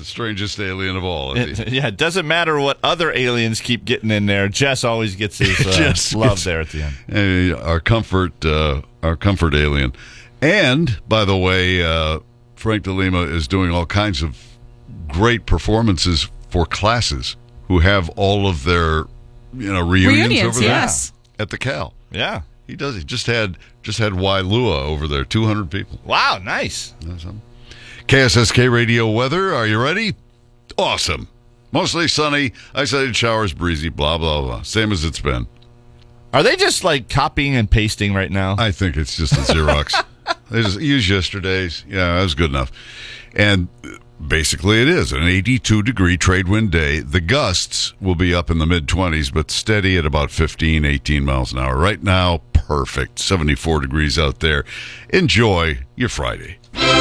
strangest alien of all. It doesn't matter what other aliens keep getting in there. Jess always gets his love there at the end. Our comfort alien. And, by the way, Frank DeLima is doing all kinds of great performances for classes who have all of their reunions over there. Yes. At the Cal. Yeah. He does. He just had Wailua over there, 200 people. Wow, nice. KSSK radio weather. Are you ready? Awesome. Mostly sunny, isolated showers, breezy, blah, blah, blah. Same as it's been. Are they just like copying and pasting right now? I think it's just a Xerox. They just use yesterday's. Yeah, that was good enough. And basically it is an 82-degree trade wind day. The gusts will be up in the mid-20s, but steady at about 15, 18 miles an hour. Right now, perfect. 74 degrees out there. Enjoy your Friday.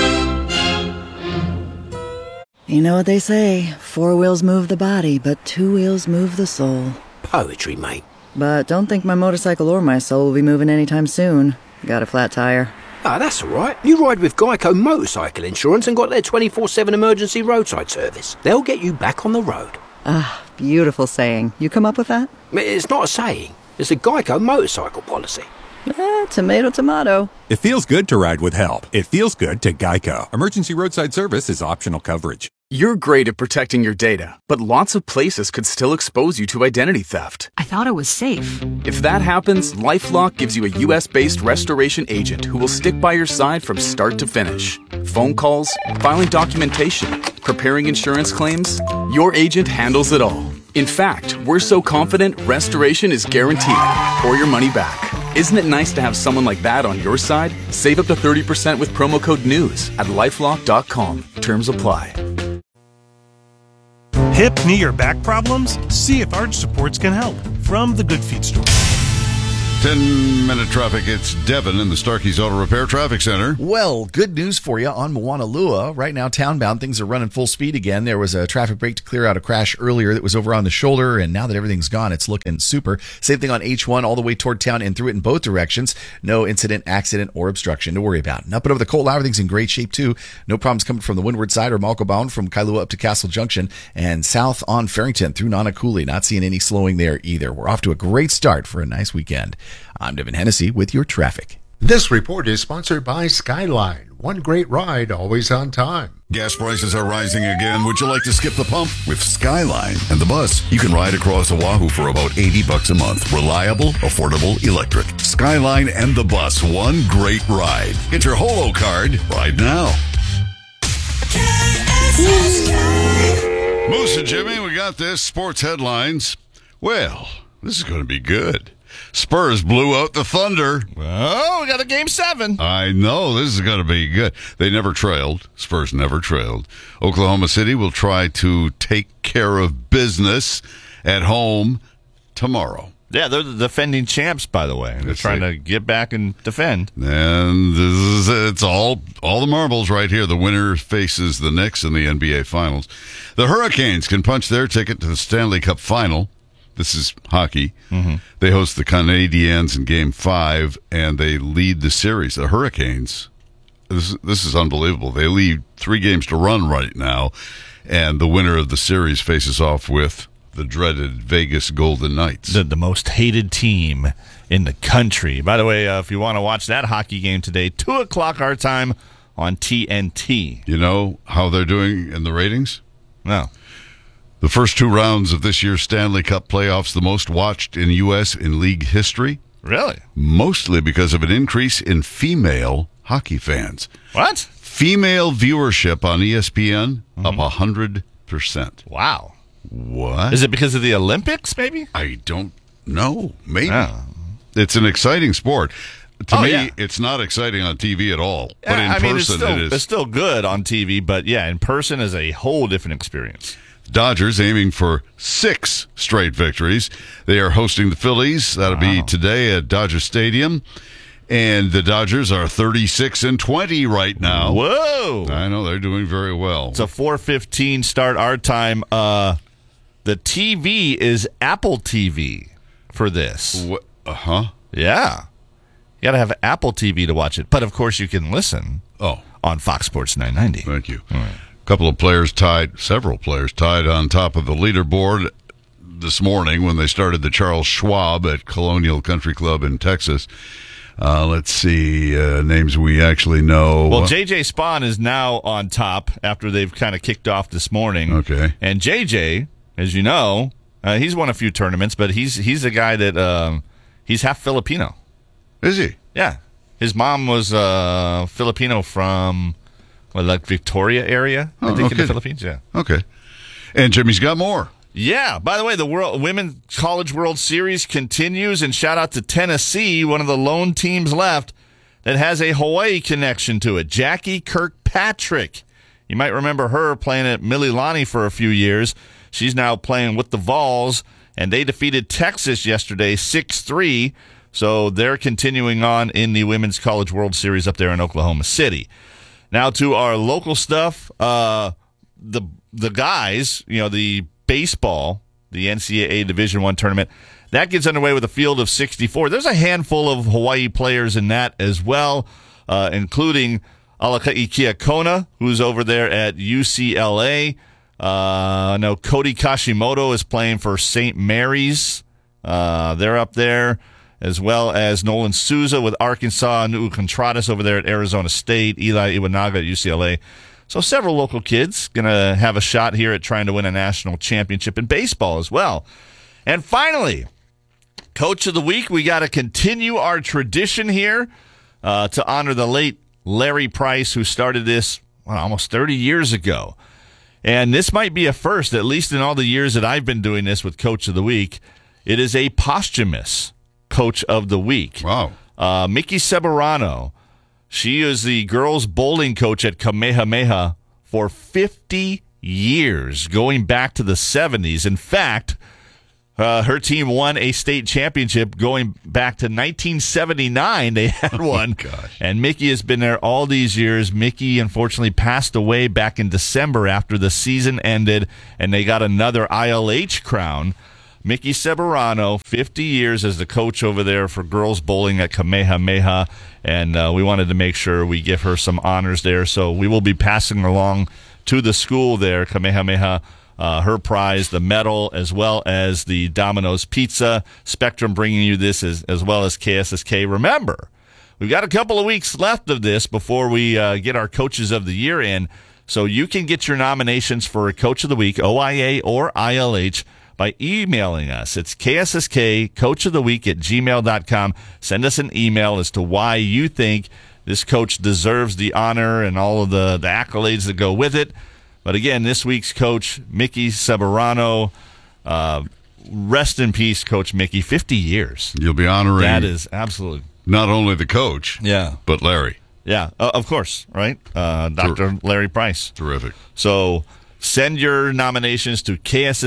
You know what they say, 4 wheels move the body, but 2 wheels move the soul. Poetry, mate. But don't think my motorcycle or my soul will be moving anytime soon. Got a flat tire. Ah, that's all right. You ride with Geico Motorcycle Insurance and got their 24/7 emergency roadside service. They'll get you back on the road. Ah, beautiful saying. You come up with that? It's not a saying. It's a Geico motorcycle policy. Tomato, tomato. It feels good to ride with help. It feels good to Geico. Emergency roadside service is optional coverage. You're great at protecting your data, but lots of places could still expose you to identity theft. I thought it was safe. If that happens, LifeLock gives you a U.S.-based restoration agent who will stick by your side from start to finish. Phone calls, filing documentation, preparing insurance claims, your agent handles it all. In fact, we're so confident restoration is guaranteed or your money back. Isn't it nice to have someone like that on your side? Save up to 30% with promo code NEWS at LifeLock.com. Terms apply. Hip, knee, or back problems? See if Arch Supports can help. From the Good Feet Store. 10-minute traffic. It's Devin in the Starkey's Auto Repair Traffic Center. Well, good news for you on Moanalua. Right now, townbound, things are running full speed again. There was a traffic break to clear out a crash earlier that was over on the shoulder, and now that everything's gone, it's looking super. Same thing on H1 all the way toward town and through it in both directions. No incident, accident, or obstruction to worry about. And up and over the Colt, everything's in great shape, too. No problems coming from the windward side or Malco bound from Kailua up to Castle Junction and south on Farrington through Nanakuli. Not seeing any slowing there either. We're off to a great start for a nice weekend. I'm Devin Hennessy with your traffic. This report is sponsored by Skyline. One great ride, always on time. Gas prices are rising again. Would you like to skip the pump? With Skyline and the bus, you can ride across Oahu for about $80 a month. Reliable, affordable, electric. Skyline and the bus, one great ride. Get your Holo card right now. Moose and Jimmy, we got this. Sports headlines. Well, this is going to be good. Spurs blew out the Thunder. Oh, we got a Game 7. I know. This is going to be good. They never trailed. Spurs never trailed. Oklahoma City will try to take care of business at home tomorrow. Yeah, they're the defending champs, by the way. They're trying to get back and defend. And it's all the marbles right here. The winner faces the Knicks in the NBA Finals. The Hurricanes can punch their ticket to the Stanley Cup Final. This is hockey. Mm-hmm. They host the Canadiens in Game 5, and they lead the series. The Hurricanes, this is unbelievable. They lead 3 games to run right now, and the winner of the series faces off with the dreaded Vegas Golden Knights. The most hated team in the country. By the way, if you want to watch that hockey game today, 2 o'clock our time on TNT. You know how they're doing in the ratings? No. The first 2 rounds of this year's Stanley Cup playoffs, the most watched in U.S. in league history. Really? Mostly because of an increase in female hockey fans. What? Female viewership on ESPN up 100%. Wow. What? Is it because of the Olympics, maybe? I don't know. Maybe. It's an exciting sport. To me, it's not exciting on TV at all. But in person, it is. It's still good on TV, but yeah, in person is a whole different experience. Dodgers aiming for 6 straight victories. They are hosting the Phillies. That'll be today at Dodger Stadium. And the Dodgers are 36-20 right now. Whoa! I know, they're doing very well. It's a 4:15 start our time. The TV is Apple TV for this. Yeah. You got to have Apple TV to watch it. But, of course, you can listen on Fox Sports 990. Thank you. All right. Several players tied on top of the leaderboard this morning when they started the Charles Schwab at Colonial Country Club in Texas. Let's see, names we actually know. Well, J.J. Spahn is now on top after they've kind of kicked off this morning. Okay. And J.J., as you know, he's won a few tournaments, but he's a guy that he's half Filipino. Is he? Yeah. His mom was Filipino from, Victoria area, I think, in the Philippines. Yeah. Okay. And Jimmy's got more. Yeah. By the way, the Women's College World Series continues, and shout out to Tennessee, one of the lone teams left that has a Hawaii connection to it. Jackie Kirkpatrick. You might remember her playing at Mililani for a few years. She's now playing with the Vols, and they defeated Texas yesterday 6-3. So they're continuing on in the Women's College World Series up there in Oklahoma City. Now to our local stuff, the guys, the baseball, the NCAA Division I tournament, that gets underway with a field of 64. There's a handful of Hawaii players in that as well, including Alaka'i Kona, who's over there at UCLA. I know Cody Kashimoto is playing for St. Mary's. They're up there, as well as Nolan Souza with Arkansas, Nu'u Contreras over there at Arizona State, Eli Iwanaga at UCLA. So several local kids going to have a shot here at trying to win a national championship in baseball as well. And finally, Coach of the Week, we got to continue our tradition here to honor the late Larry Price, who started this almost 30 years ago. And this might be a first, at least in all the years that I've been doing this with Coach of the Week. It is a posthumous Coach of the Week. Wow. Mickey Severano. She is the girls bowling coach at Kamehameha for 50 years, going back to the 70s. In fact, her team won a state championship going back to 1979. They had one. Gosh. And Mickey has been there all these years. Mickey, unfortunately, passed away back in December after the season ended, and they got another ILH crown. Mickey Severano, 50 years as the coach over there for girls bowling at Kamehameha, and we wanted to make sure we give her some honors there. So we will be passing along to the school there, Kamehameha, her prize, the medal, as well as the Domino's Pizza. Spectrum bringing you this as well as KSSK. Remember, we've got a couple of weeks left of this before we get our Coaches of the Year in, so you can get your nominations for a Coach of the Week, OIA or ILH, by emailing us. It's KSSKCoachoftheWeek@gmail.com. Send us an email as to why you think this coach deserves the honor and all of the accolades that go with it. But again, this week's coach, Mickey Severano, rest in peace, Coach Mickey, 50 years. You'll be honoring that is absolutely not only the coach, but Larry. Yeah, of course, right? Dr. Larry Price. Terrific. So send your nominations to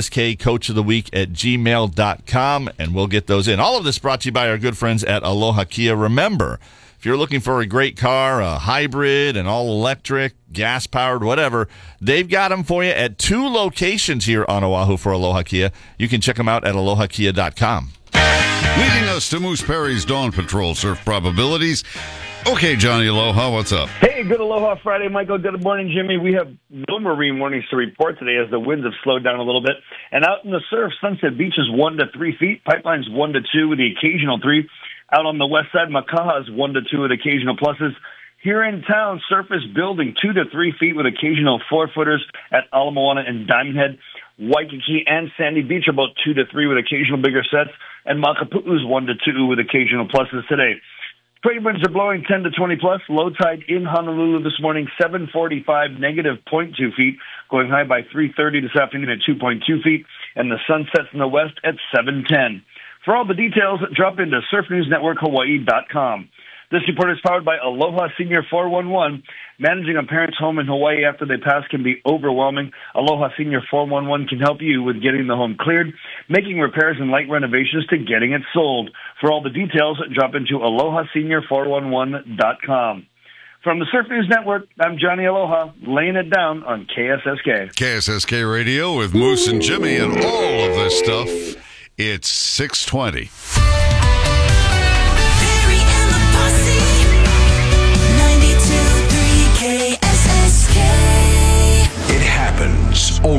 KSSKCoachoftheWeek@gmail.com, and we'll get those in. All of this brought to you by our good friends at Aloha Kia. Remember, if you're looking for a great car, a hybrid, an all-electric, gas-powered, whatever, they've got them for you at 2 locations here on Oahu for Aloha Kia. You can check them out at alohakia.com. Leading us to Moose Perry's Dawn Patrol surf probabilities. Okay, Johnny Aloha, what's up? Hey, good Aloha Friday, Michael. Good morning, Jimmy. We have no marine warnings to report today as the winds have slowed down a little bit. And out in the surf, Sunset Beach is 1 to 3 feet. Pipeline's 1 to 2 with the occasional 3. Out on the west side, Makaha is 1 to 2 with occasional pluses. Here in town, surface building 2 to 3 feet with occasional 4-footers at Ala Moana and Diamond Head. Waikiki and Sandy Beach are about 2 to 3 with occasional bigger sets. And Makapu'u is 1 to 2 with occasional pluses today. Trade winds are blowing 10 to 20 plus. Low tide in Honolulu this morning, 7:45, negative 0.2 feet. Going high by 3:30 this afternoon at 2.2 feet. And the sun sets in the west at 7:10. For all the details, drop into surfnewsnetworkhawaii.com. This report is powered by Aloha Senior 411. Managing a parent's home in Hawaii after they pass can be overwhelming. Aloha Senior 411 can help you with getting the home cleared, making repairs and light renovations to getting it sold. For all the details, drop into alohasenior411.com. From the Surf News Network, I'm Johnny Aloha, laying it down on KSSK. KSSK Radio with Moose and Jimmy and all of this stuff. It's 6:20.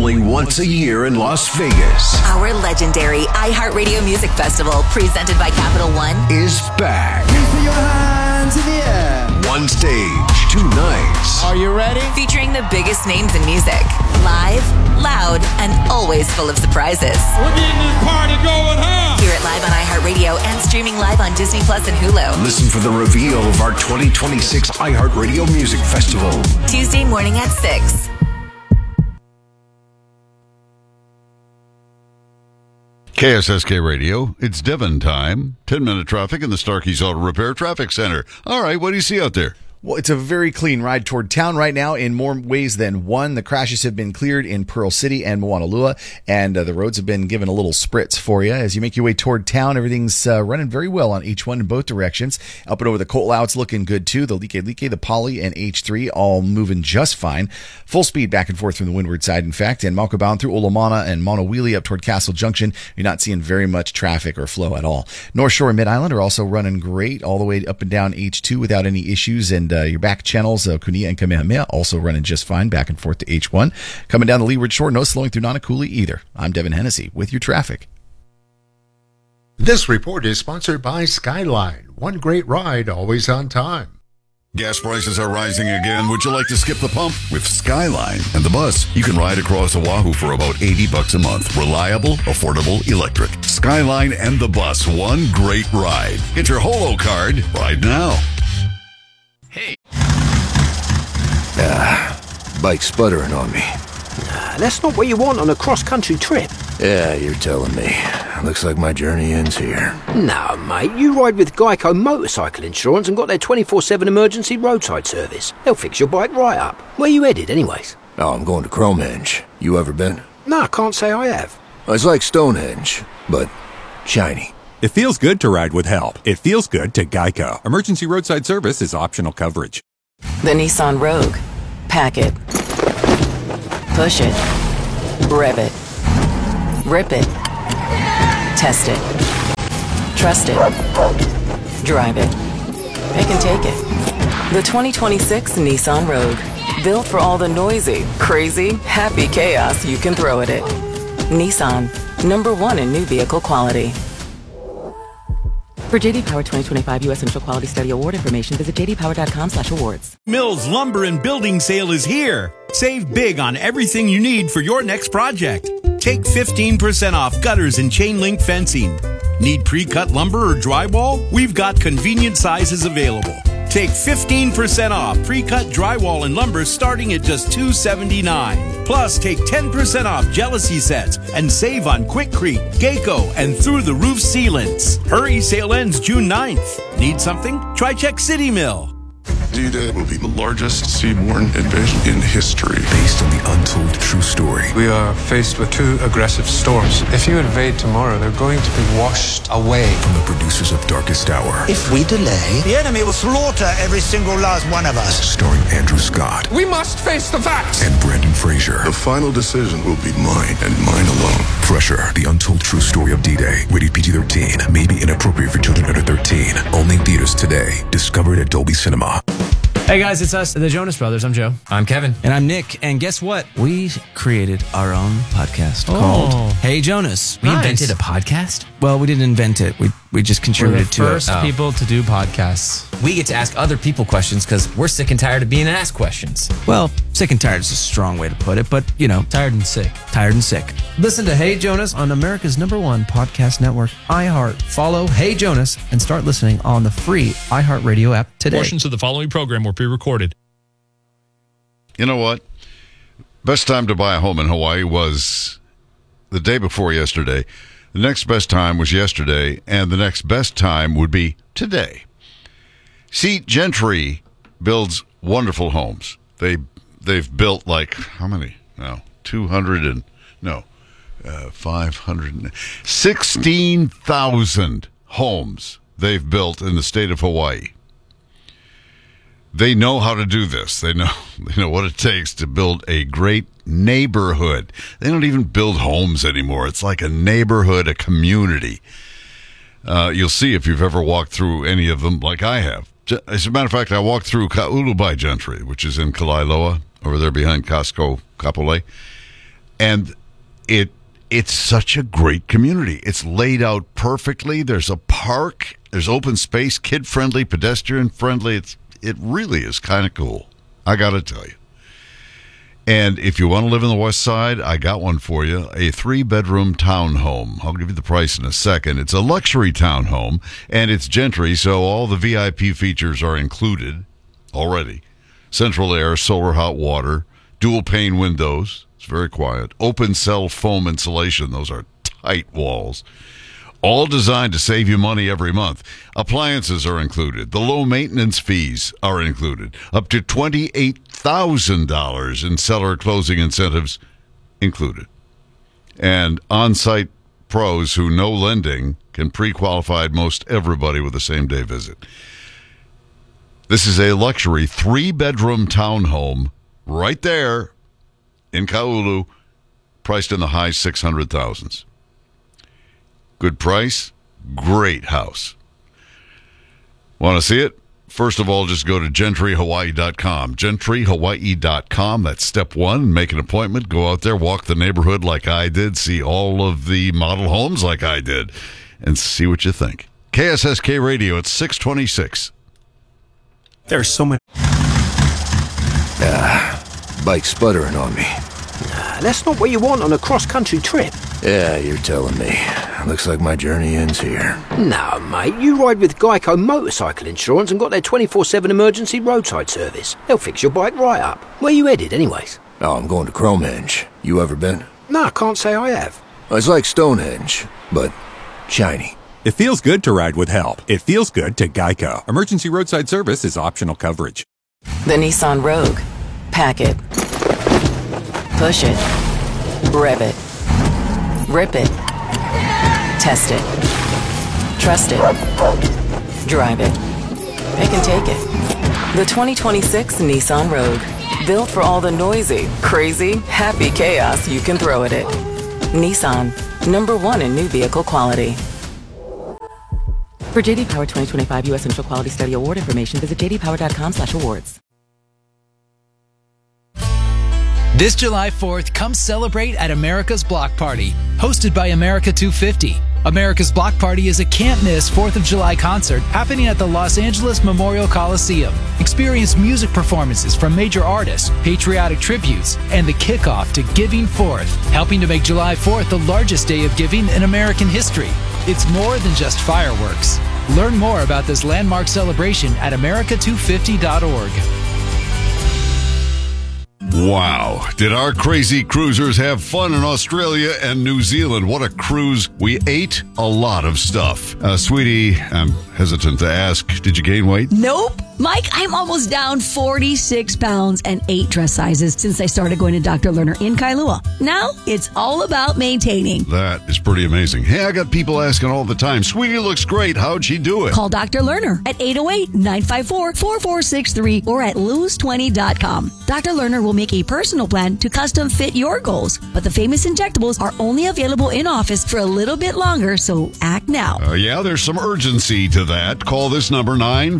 only once a year in Las Vegas, Our legendary iHeartRadio Music Festival, presented by Capital One, is back. Put your hands in the air. One stage, 2 nights. Are you ready? featuring the biggest names in music. Live, loud, and always full of surprises. We're getting this party going, huh? Hear it live on iHeartRadio and streaming live on Disney Plus and Hulu. Listen for the reveal of our 2026 iHeartRadio Music Festival. Tuesday morning at 6. KSSK Radio, it's Devon time. 10-minute traffic in the Starkey's Auto Repair Traffic Center. All right, what do you see out there? Well, it's a very clean ride toward town right now in more ways than one. The crashes have been cleared in Pearl City and Moanalua, and the roads have been given a little spritz for you. As you make your way toward town, everything's running very well on H1 in both directions. Up and over the Coltlau, it's looking good too. The Like, the Poly, and H3 all moving just fine. Full speed back and forth from the windward side, in fact, and Malco-bound through Olomana and Monowili up toward Castle Junction. You're not seeing very much traffic or flow at all. North Shore and Mid-Island are also running great all the way up and down H2 without any issues, and your back channels, Kunia and Kamehameha, also running just fine back and forth to H1. Coming down the Leeward Shore, no slowing through Nanakuli either. I'm Devin Hennessy with your traffic. This report is sponsored by Skyline. One great ride, always on time. Gas prices are rising again. Would you like to skip the pump? With Skyline and the bus, you can ride across Oahu for about $80 a month. Reliable, affordable, electric. Skyline and the bus, one great ride. Get your Holo card right now. Bike sputtering on me. That's not what you want on a cross-country trip. Yeah, you're telling me. Looks like my journey ends here. No, mate, you ride with Geico Motorcycle Insurance and got their 24/7 emergency roadside service. They'll fix your bike right up. Where you headed, anyways? Oh, I'm going to Cromhenge. You ever been? No, I can't say I have. It's like Stonehenge, but shiny. It feels good to ride with help. It feels good to Geico. Emergency roadside service is optional coverage. The Nissan Rogue. Pack it. Push it. Rev it. Rip it. Test it. Trust it. Drive it. Pick and take it. The 2026 Nissan Rogue. Built for all the noisy, crazy, happy chaos you can throw at it. Nissan. #1 in new vehicle quality. For JD Power 2025 U.S. Initial Quality Study Award information, visit jdpower.com/awards. Mills Lumber and Building Sale is here. Save big on everything you need for your next project. Take 15% off gutters and chain link fencing. Need pre-cut lumber or drywall? We've got convenient sizes available. Take 15% off pre-cut drywall and lumber starting at just $279. Plus, take 10% off jealousy sets and save on Quickcrete, Geico, and through the roof sealants. Hurry, sale ends June 9th. Need something? Try Check City Mill. D-Day will be the largest seaborne invasion in history. Based on the untold true story. We are faced with 2 aggressive storms. If you invade tomorrow, they're going to be washed away. From the producers of Darkest Hour. If we delay, the enemy will slaughter every single last one of us. Starring Andrew Scott. We must face the facts. And Brendan Fraser. The final decision will be mine and mine alone. Pressure, the untold true story of D-Day. Rated PG-13. May be inappropriate for children under 13. Only in theaters today. Discovered at Dolby Cinema. Hey guys, it's us, the Jonas Brothers. I'm Joe. I'm Kevin. And I'm Nick. And guess what? We created our own podcast called Hey Jonas. We invented a podcast? Well, we didn't invent it. We just contributed to it. We're the first people to do podcasts. We get to ask other people questions because we're sick and tired of being asked questions. Well, sick and tired is a strong way to put it, but, you know. Tired and sick. Tired and sick. Listen to Hey Jonas on America's #1 podcast network, iHeart. Follow Hey Jonas and start listening on the free iHeartRadio app today. Portions of the following program were pre-recorded. You know what? Best time to buy a home in Hawaii was the day before yesterday. The next best time was yesterday, and the next best time would be today. See, Gentry builds wonderful homes. They've built like, how many? No, 200 and, no, 500, 16,000 homes they've built in the state of Hawaii. They know how to do this. They know what it takes to build a great neighborhood. They don't even build homes anymore. It's like a neighborhood, a community. You'll see if you've ever walked through any of them like I have. As a matter of fact, I walked through Ka'ulubai Gentry, which is in Kalailoa, over there behind Costco Kapolei. And it's such a great community. It's laid out perfectly. There's a park. There's open space, kid-friendly, pedestrian-friendly. It really is kind of cool. I got to tell you. And if you want to live in the West Side, I got one for you, a 3-bedroom townhome. I'll give you the price in a second. It's a luxury townhome, and it's Gentry, so all the VIP features are included already. Central air, solar hot water, dual pane windows. It's very quiet. Open cell foam insulation. Those are tight walls. All designed to save you money every month. Appliances are included. The low maintenance fees are included. Up to $28,000 in seller closing incentives included. And on-site pros who know lending can pre-qualify most everybody with a same-day visit. This is a luxury 3-bedroom townhome right there in Kaulu, priced in the high 600,000s. Good price, great house. Want to see it? First of all, just go to gentryhawaii.com. Gentryhawaii.com. That's step one. Make an appointment. Go out there, walk the neighborhood like I did, see all of the model homes like I did, and see what you think. KSSK Radio at 626. There's so many. Bike sputtering on me. That's not what you want on a cross-country trip. Yeah, you're telling me. Looks like my journey ends here. No, mate, you ride with Geico Motorcycle Insurance and got their 24/7 emergency roadside service. They'll fix your bike right up. Where you headed, anyways? Oh, I'm going to Cromehenge. You ever been? No, I can't say I have. It's like Stonehenge, but shiny. It feels good to ride with help. It feels good to Geico. Emergency roadside service is optional coverage. The Nissan Rogue. Pack it. Push it. Rev it. Rip it. Test it. Trust it. Drive it. Pick and take it. The 2026 Nissan Rogue. Built for all the noisy, crazy, happy chaos you can throw at it. Nissan. #1 in new vehicle quality. For JD Power 2025 U.S. Central Quality Study Award information, visit jdpower.com/awards. This July 4th, come celebrate at America's Block Party, hosted by America 250. America's Block Party is a can't-miss 4th of July concert happening at the Los Angeles Memorial Coliseum. Experience music performances from major artists, patriotic tributes, and the kickoff to Giving Forth, helping to make July 4th the largest day of giving in American history. It's more than just fireworks. Learn more about this landmark celebration at america250.org. Wow. Did our crazy cruisers have fun in Australia and New Zealand? What a cruise. We ate a lot of stuff. Sweetie, I'm hesitant to ask, did you gain weight? Nope. Mike, I'm almost down 46 pounds and 8 dress sizes since I started going to Dr. Lerner in Kailua. Now, it's all about maintaining. That is pretty amazing. Hey, I got people asking all the time, Sweetie looks great. How'd she do it? Call Dr. Lerner at 808-954-4463 or at lose20.com. Dr. Lerner will make a personal plan to custom fit your goals, but the famous injectables are only available in office for a little bit longer, so act now. Yeah, there's some urgency to that. Call this number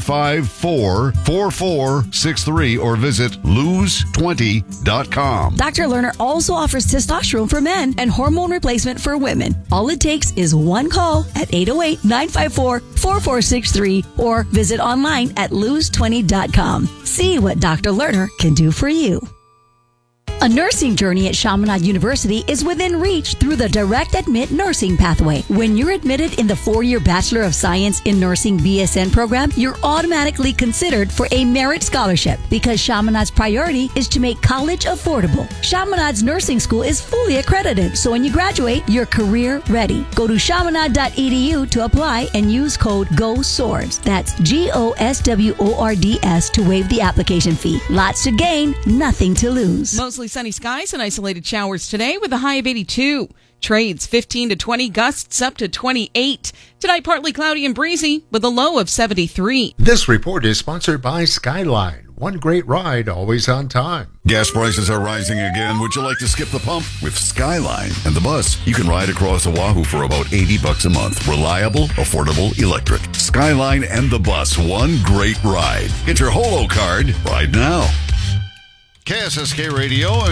954-4463 or visit lose20.com. Dr. Lerner also offers testosterone for men and hormone replacement for women. All it takes is one call at 808-954-4463 or visit online at lose20.com. See what Dr. Lerner can do for you. A nursing journey at Chaminade University is within reach through the Direct Admit Nursing Pathway. When you're admitted in the 4-year Bachelor of Science in Nursing BSN program, you're automatically considered for a merit scholarship because Chaminade's priority is to make college affordable. Chaminade's nursing school is fully accredited, so when you graduate, you're career ready. Go to chaminade.edu to apply and use code GOSWORDS. That's GOSWORDS to waive the application fee. Lots to gain, nothing to lose. Mostly sunny skies and isolated showers today with a high of 82. Trades 15 to 20, gusts up to 28. Tonight, partly cloudy and breezy with a low of 73. This report is sponsored by Skyline. One great ride, always on time. Gas prices are rising again. Would you like to skip the pump? With Skyline and the bus, you can ride across Oahu for about $80 a month. Reliable, affordable, electric. Skyline and the bus, one great ride. Get your Holo card right now. KSSK Radio and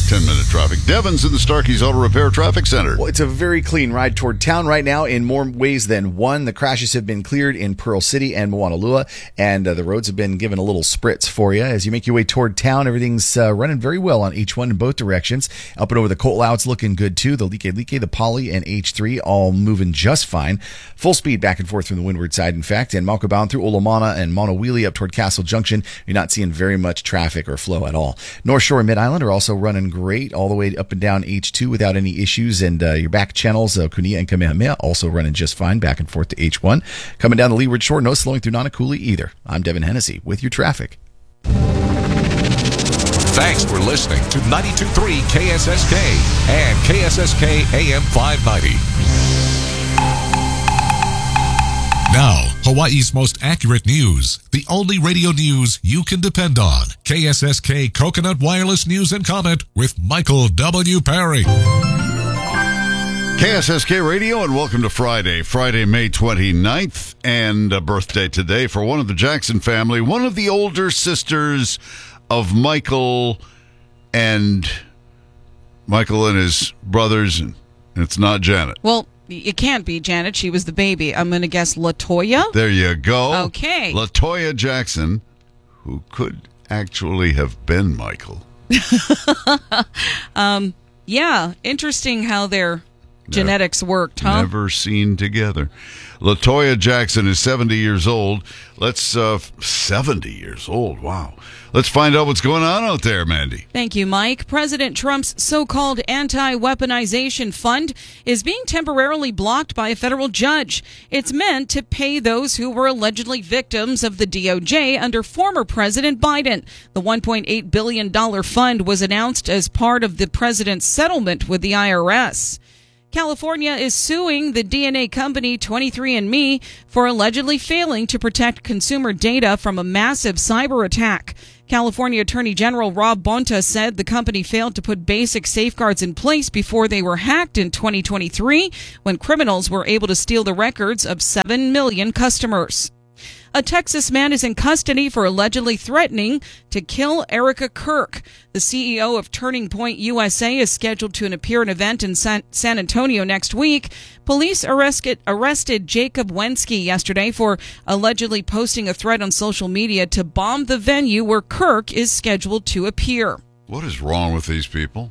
10-minute traffic. Devin's in the Starkey's Auto Repair Traffic Center. Well, it's a very clean ride toward town right now in more ways than one. The crashes have been cleared in Pearl City and Moanalua, and the roads have been given a little spritz for you. As you make your way toward town, everything's running very well on H1 in both directions. Up and over the Coal Out's looking good, too. The Like, the Poly, and H3 all moving just fine. Full speed back and forth from the windward side, in fact. And Malco bound through Olomana and Monowili up toward Castle Junction. You're not seeing very much traffic or flow at all. North Shore and Mid-Island are also running great all the way up and down H2 without any issues. And your back channels, Kunia and Kamehameha, also running just fine back and forth to H1. Coming down the Leeward Shore, no slowing through Nanakuli either. I'm Devin Hennessy with your traffic. Thanks for listening to 92.3 KSSK and KSSK AM 590. Now, Hawaii's most accurate news. The only radio news you can depend on. KSSK Coconut Wireless News and Comment with Michael W. Perry. KSSK Radio, and welcome to Friday, May 29th, and a birthday today for one of the Jackson family, one of the older sisters of Michael and his brothers, and it's not Janet. Well, it can't be Janet. She was the baby. I'm going to guess LaToya. There you go. Okay. LaToya Jackson, who could actually have been Michael. Yeah, interesting how their genetics worked, huh? Never seen together. LaToya Jackson is 70 years old. 70 years old, wow. Let's find out what's going on out there, Mandy. Thank you, Mike. President Trump's so-called anti-weaponization fund is being temporarily blocked by a federal judge. It's meant to pay those who were allegedly victims of the DOJ under former President Biden. The $1.8 billion fund was announced as part of the president's settlement with the IRS. California is suing the DNA company 23andMe for allegedly failing to protect consumer data from a massive cyber attack. California Attorney General Rob Bonta said the company failed to put basic safeguards in place before they were hacked in 2023, when criminals were able to steal the records of 7 million customers. A Texas man is in custody for allegedly threatening to kill Erica Kirk. The CEO of Turning Point USA is scheduled to appear at an event in San Antonio next week. Police arrested Jacob Wensky yesterday for allegedly posting a threat on social media to bomb the venue where Kirk is scheduled to appear. What is wrong with these people?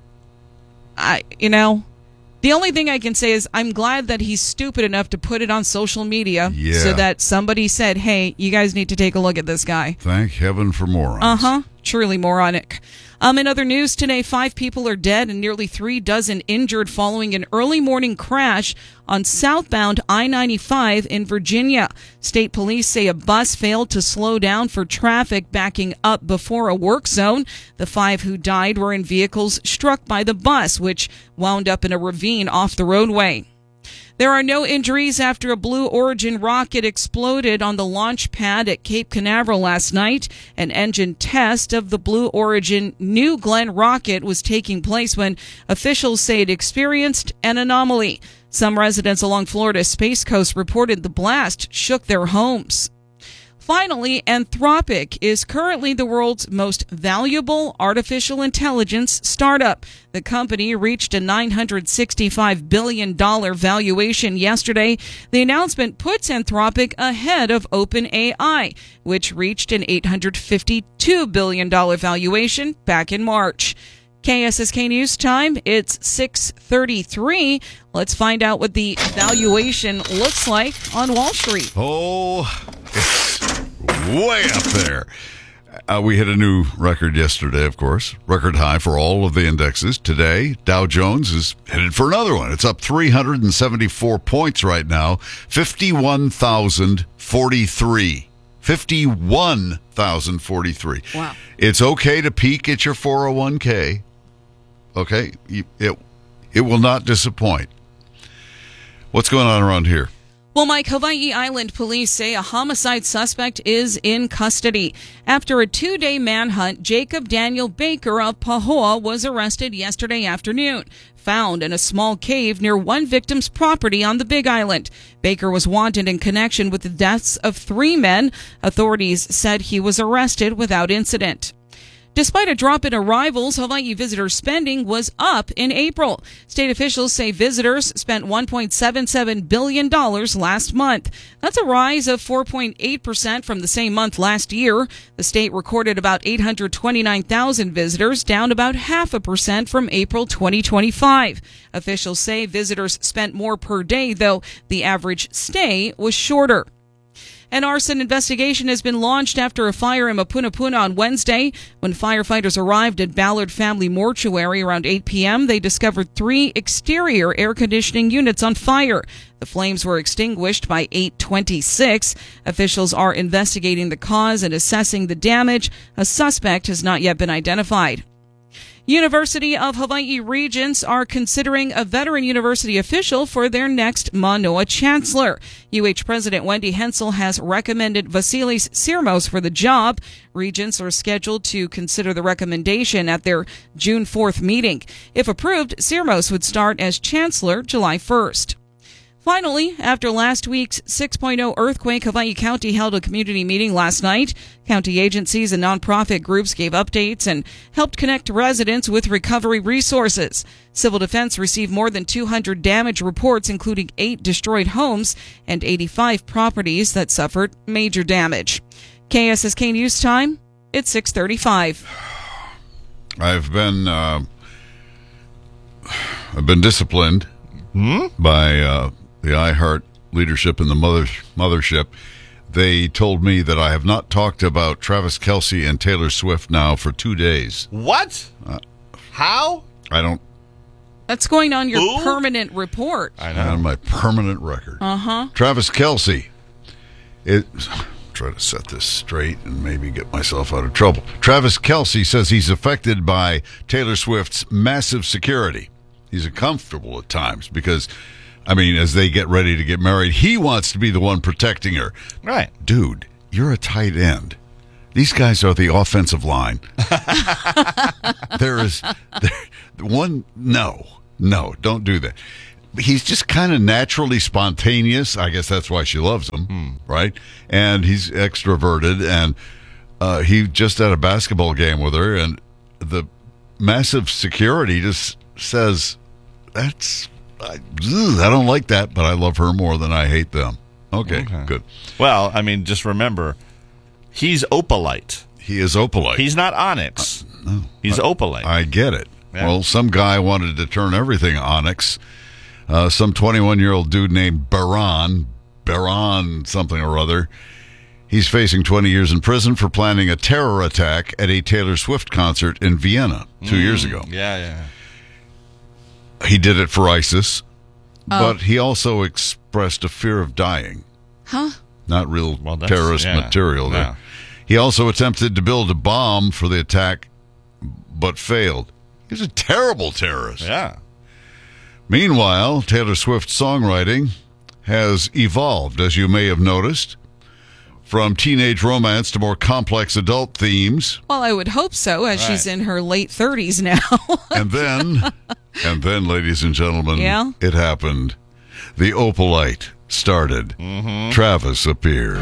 The only thing I can say is I'm glad that he's stupid enough to put it on social media so that somebody said, hey, you guys need to take a look at this guy. Thank heaven for morons. Truly moronic. In other news today, 5 people are dead and nearly 3 dozen injured following an early morning crash on southbound I-95 in Virginia. State police say a bus failed to slow down for traffic backing up before a work zone. The 5 who died were in vehicles struck by the bus, which wound up in a ravine off the roadway. There are no injuries after a Blue Origin rocket exploded on the launch pad at Cape Canaveral last night. An engine test of the Blue Origin New Glenn rocket was taking place when officials say it experienced an anomaly. Some residents along Florida's Space Coast reported the blast shook their homes. Finally, Anthropic is currently the world's most valuable artificial intelligence startup. The company reached a $965 billion valuation yesterday. The announcement puts Anthropic ahead of OpenAI, which reached an $852 billion valuation back in March. KSSK News Time, it's 6:33. Let's find out what the valuation looks like on Wall Street. Oh, it's way up there. We hit a new record yesterday, of course. Record high for all of the indexes. Today, Dow Jones is headed for another one. It's up 374 points right now, 51,043. 51,043. Wow. It's okay to peek at your 401k. Okay? It will not disappoint. What's going on around here? Well, Mike, Hawaii Island police say a homicide suspect is in custody. After a 2-day manhunt, Jacob Daniel Baker of Pahoa was arrested yesterday afternoon, found in a small cave near one victim's property on the Big Island. Baker was wanted in connection with the deaths of 3 men. Authorities said he was arrested without incident. Despite a drop in arrivals, Hawaii visitor spending was up in April. State officials say visitors spent $1.77 billion last month. That's a rise of 4.8% from the same month last year. The state recorded about 829,000 visitors, down about 0.5% from April 2025. Officials say visitors spent more per day, though the average stay was shorter. An arson investigation has been launched after a fire in Mapunapuna on Wednesday. When firefighters arrived at Ballard Family Mortuary around 8 p.m., they discovered 3 exterior air conditioning units on fire. The flames were extinguished by 8:26. Officials are investigating the cause and assessing the damage. A suspect has not yet been identified. University of Hawaii Regents are considering a veteran university official for their next Manoa chancellor. UH President Wendy Hensel has recommended Vasilis Sirmos for the job. Regents are scheduled to consider the recommendation at their June 4th meeting. If approved, Sirmos would start as chancellor July 1st. Finally, after last week's 6.0 earthquake, Hawaii County held a community meeting last night. County agencies and nonprofit groups gave updates and helped connect residents with recovery resources. Civil Defense received more than 200 damage reports, including 8 destroyed homes and 85 properties that suffered major damage. KSSK News Time, it's 6:35. I've been disciplined by the iHeart leadership in the mothership. They told me that I have not talked about Travis Kelce and Taylor Swift now for 2 days. What? How? I don't. That's going on your permanent report. I know. On my permanent record. Uh-huh. Travis Kelce. Try to set this straight and maybe get myself out of trouble. Travis Kelce says he's affected by Taylor Swift's massive security. He's uncomfortable at times because, I mean, as they get ready to get married, he wants to be the one protecting her. Right. Dude, you're a tight end. These guys are the offensive line. No, don't do that. He's just kind of naturally spontaneous. I guess that's why she loves him, right? And he's extroverted, and he just had a basketball game with her, and the massive security just says, I don't like that, but I love her more than I hate them. Okay, good. Well, I mean, just remember, he's opalite. He is opalite. He's not onyx. No, he's opalite. I get it. Yeah. Well, some guy wanted to turn everything onyx. Some 21-year-old dude named Baran something or other. He's facing 20 years in prison for planning a terror attack at a Taylor Swift concert in Vienna 2 years ago. Yeah. He did it for ISIS, but he also expressed a fear of dying. Huh? Not real terrorist material there. No. He also attempted to build a bomb for the attack, but failed. He's a terrible terrorist. Yeah. Meanwhile, Taylor Swift's songwriting has evolved, as you may have noticed, from teenage romance to more complex adult themes. Well, I would hope so, as she's in her late 30s now. and then, ladies and gentlemen, it happened. The opalite started. Travis appeared.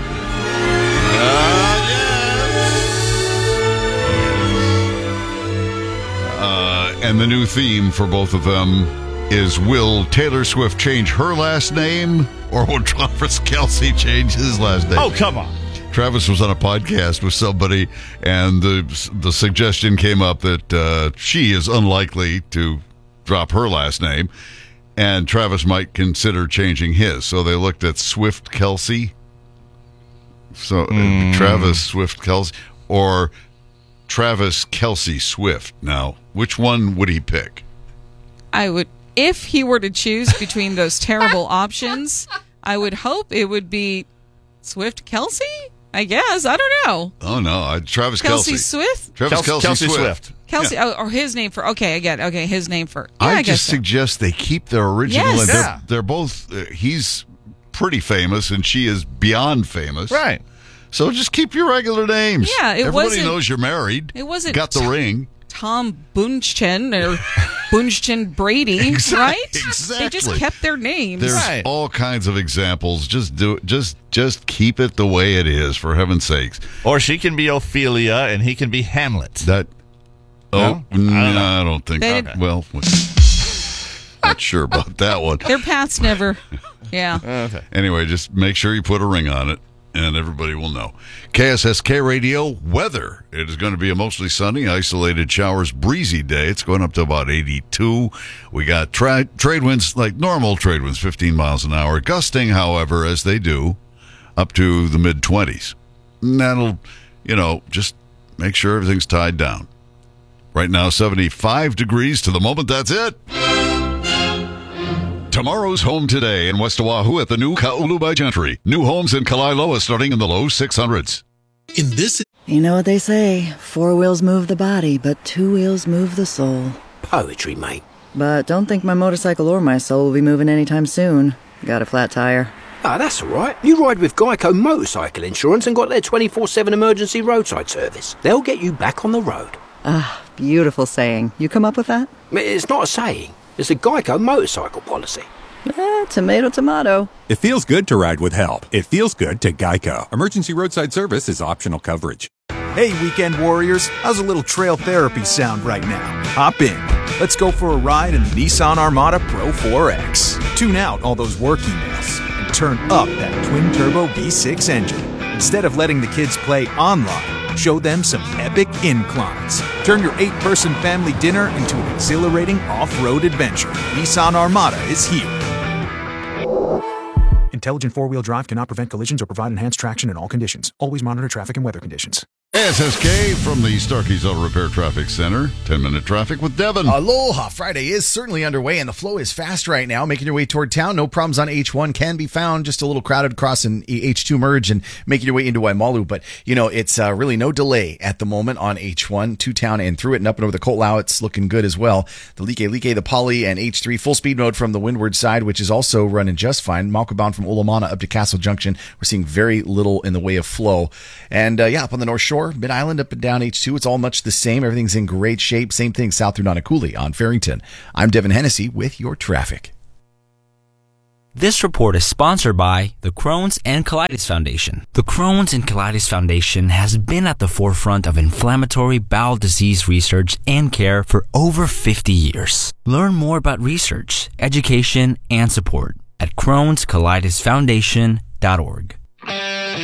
And the new theme for both of them is, will Taylor Swift change her last name, or will Travis Kelce change his last name? Oh, come on. Travis was on a podcast with somebody, and the suggestion came up that she is unlikely to drop her last name, and Travis might consider changing his. So they looked at Swift Kelce. So Travis Swift Kelce, or Travis Kelce Swift. Now, which one would he pick? I would, if he were to choose between those terrible options, I would hope it would be Swift Kelce, I guess. I don't know. Oh, no. Travis Kelce. Swift? Travis Kelce Swift. Kelce, or his name for, okay, I get it. Okay, his name for, I just suggest they keep their original. Yes. And they're both, he's pretty famous and she is beyond famous. Right. So just keep your regular names. Yeah, everybody knows you're married. It wasn't got the ring. Tom Bunchen or Bunchen Brady, right? Exactly. They just kept their names. There's all kinds of examples. Just do it. Just keep it the way it is, for heaven's sakes. Or she can be Ophelia and he can be Hamlet. Oh, I don't think. They- Well, not sure about that one. Their paths never. Yeah. Okay. Anyway, just make sure you put a ring on it, and everybody will know. KSSK Radio weather. It is going to be a mostly sunny, isolated showers, breezy day. It's going up to about 82. We got trade winds, like normal trade winds, 15 miles an hour. Gusting, however, as they do, up to the mid-20s. And that'll, just make sure everything's tied down. Right now, 75 degrees to the moment. That's it. Tomorrow's home today in West Oahu at the new Ka'ulu by Gentry. New homes in Kalaeloa starting in the low 600s. You know what they say, 4 wheels move the body, but 2 wheels move the soul. Poetry, mate. But don't think my motorcycle or my soul will be moving anytime soon. Got a flat tire. Ah, that's all right. You ride with Geico Motorcycle Insurance and got their 24/7 emergency roadside service. They'll get you back on the road. Ah, beautiful saying. You come up with that? It's not a saying. It's a Geico motorcycle policy. Tomato, tomato. It feels good to ride with help. It feels good to Geico. Emergency roadside service is optional coverage. Hey, weekend warriors. How's a little trail therapy sound right now? Hop in. Let's go for a ride in the Nissan Armada Pro 4X. Tune out all those work emails and turn up that twin-turbo V6 engine. Instead of letting the kids play online, show them some epic inclines. Turn your 8-person family dinner into an exhilarating off-road adventure. Nissan Armada is here. Intelligent four-wheel drive cannot prevent collisions or provide enhanced traction in all conditions. Always monitor traffic and weather conditions. SSK from the Starkey's Auto Repair Traffic Center. 10-minute traffic with Devin. Aloha. Friday is certainly underway, and the flow is fast right now. Making your way toward town. No problems on H1 can be found. Just a little crowded crossing H2 merge and making your way into Waimalu. But, it's really no delay at the moment on H1 to town and through it and up and over the Ko'olau. It's looking good as well. The Like, the Poly, and H3 full speed mode from the windward side, which is also running just fine. Mauka bound from Olamana up to Castle Junction. We're seeing very little in the way of flow. And, up on the North Shore, Mid-Island up and down H2. It's all much the same. Everything's in great shape. Same thing south through Nanakuli on Farrington. I'm Devin Hennessy with your traffic. This report is sponsored by the Crohn's and Colitis Foundation. The Crohn's and Colitis Foundation has been at the forefront of inflammatory bowel disease research and care for over 50 years. Learn more about research, education, and support at Crohn'sColitisFoundation.org.